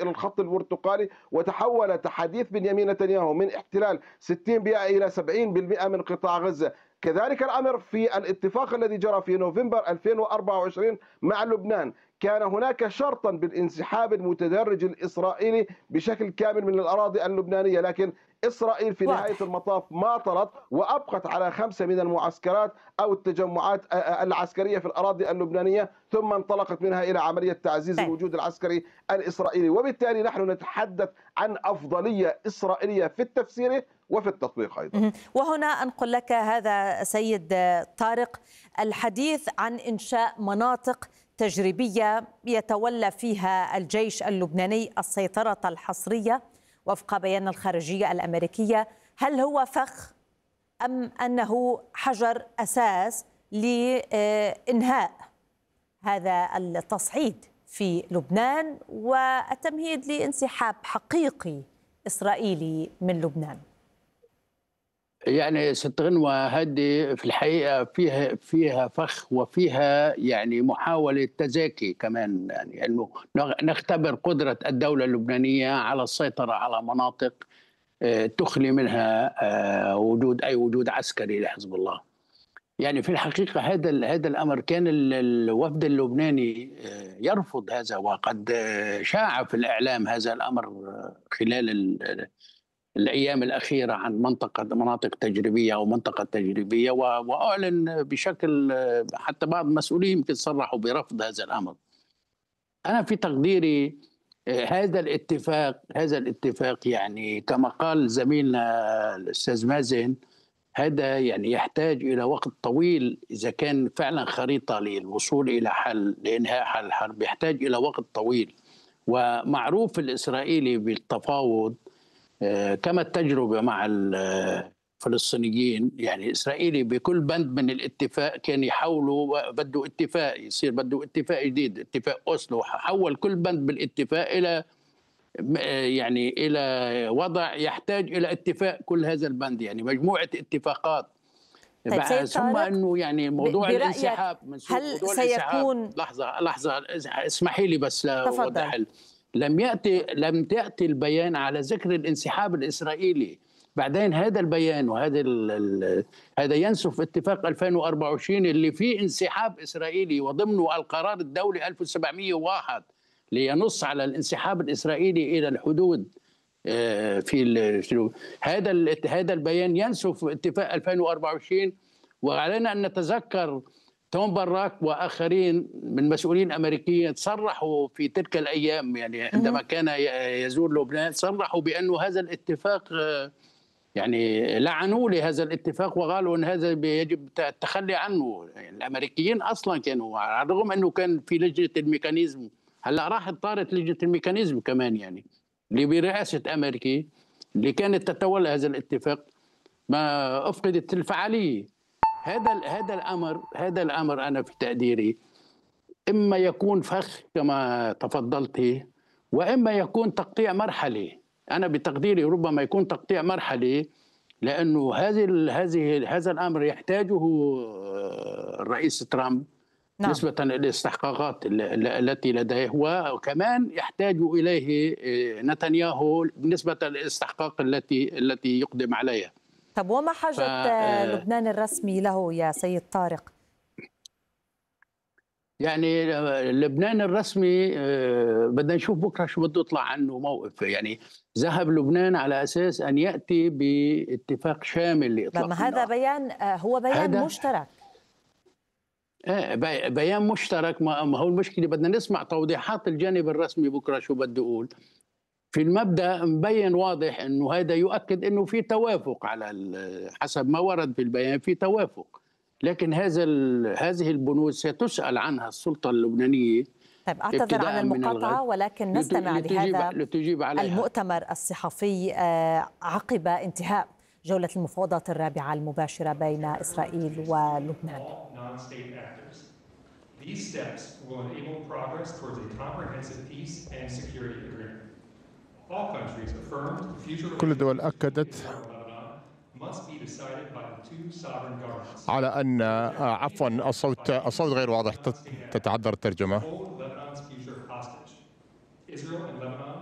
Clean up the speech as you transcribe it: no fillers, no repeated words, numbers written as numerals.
إلى الخط البرتقالي، وتحول تحديث بنيامين نتنياهو من احتلال 60% إلى 70% من قطاع غزة. كذلك الأمر في الاتفاق الذي جرى في نوفمبر 2024 مع لبنان، كان هناك شرطا بالانسحاب المتدرج الإسرائيلي بشكل كامل من الأراضي اللبنانية، لكن إسرائيل في نهاية واضح. المطاف ما طلت، وأبقت على 5 من المعسكرات أو التجمعات العسكرية في الأراضي اللبنانية، ثم انطلقت منها إلى عملية تعزيز طيب. الوجود العسكري الإسرائيلي. وبالتالي نحن نتحدث عن أفضلية إسرائيلية في التفسير وفي التطبيق أيضا. وهنا أنقل لك هذا سيد طارق، الحديث عن إنشاء مناطق تجريبية يتولى فيها الجيش اللبناني السيطرة الحصرية وفق بيان الخارجية الأمريكية، هل هو فخ أم أنه حجر أساس لإنهاء هذا التصعيد في لبنان والتمهيد لانسحاب حقيقي إسرائيلي من لبنان؟ يعني ست غنوة هذه في الحقيقة فيها فخ، وفيها يعني محاولة تزاكي كمان، يعني أنه نختبر قدرة الدولة اللبنانية على السيطرة على مناطق تخلي منها أي وجود عسكري لحزب الله. يعني في الحقيقة هذا الأمر كان الوفد اللبناني يرفض هذا، وقد شاع في الإعلام هذا الأمر خلال الأيام الأخيرة عن مناطق تجريبية أو منطقة تجريبية، وأعلن بشكل حتى بعض المسؤولين يمكن صرحوا برفض هذا الأمر. أنا في تقديري هذا الاتفاق يعني كما قال زميلنا الأستاذ مازن، هذا يعني يحتاج إلى وقت طويل. إذا كان فعلا خريطة للوصول إلى حل لإنهاء حل الحرب يحتاج إلى وقت طويل. ومعروف الإسرائيلي بالتفاوض، كما التجربة مع الفلسطينيين. يعني الإسرائيلي بكل بند من الاتفاق كان يحاولوا بده اتفاق، يصير بده اتفاق جديد، اتفاق أوسلو، حول كل بند بالاتفاق إلى يعني إلى وضع يحتاج إلى اتفاق كل هذا البند، يعني مجموعة اتفاقات. طيب سيد ثم طارق، أنه يعني موضوع الانسحاب هل سيكون لحظة اسمحي لي بس لأوضح. تفضل. لم تأتي البيان على ذكر الانسحاب الإسرائيلي. بعدين هذا البيان هذا ينسف اتفاق 2024 اللي فيه انسحاب إسرائيلي وضمنه القرار الدولي 1701 لينص على الانسحاب الإسرائيلي إلى الحدود. في هذا البيان ينسف اتفاق 2024. وعلينا أن نتذكر توم باراك وآخرين من مسؤولين أمريكيين صرحوا في تلك الأيام، يعني عندما كان يزور لبنان، صرحوا بأنه هذا الاتفاق يعني لعنوا لهذا الاتفاق وقالوا أن هذا يجب التخلي عنه. يعني الأمريكيين أصلا كانوا، على الرغم أنه كان في لجنة الميكانيزم، هلا راحت طارت لجنة الميكانيزم كمان، يعني اللي برئاسة أمريكي اللي كانت تتولى هذا الاتفاق، ما أفقدت الفعالية. هذا الأمر أنا في تقديري إما يكون فخ كما تفضلتي، وإما يكون تقطيع مرحلي. أنا بتقديري ربما يكون تقطيع مرحلي، لأنه هذا الأمر يحتاجه الرئيس ترامب. نعم. نسبة للاستحقاقات التي لديه، وكمان يحتاج إليه نتنياهو بالنسبة للاستحقاق التي يقدم عليها. طب وما حاجة لبنان الرسمي له يا سيد طارق؟ يعني لبنان الرسمي بدنا نشوف بكره شو بده يطلع عنه موقف. يعني ذهب لبنان على اساس ان ياتي باتفاق شامل لاطلاق لما هذا بيان هو بيان مشترك. بيان مشترك. ما هو المشكله بدنا نسمع توضيحات الجانب الرسمي بكره شو بده يقول. في المبدا مبين واضح انه هذا يؤكد انه في توافق، على حسب ما ورد في البيان في توافق، لكن هذه البنود ستسأل عنها السلطة اللبنانية. طيب أعتذر عن المقاطعة، ولكن نستمع لهذا المؤتمر الصحفي عقب انتهاء جولة المفاوضات الرابعة المباشرة بين إسرائيل ولبنان. كل الدول أكدت على أن الصوت غير واضح، تتعذر الترجمة.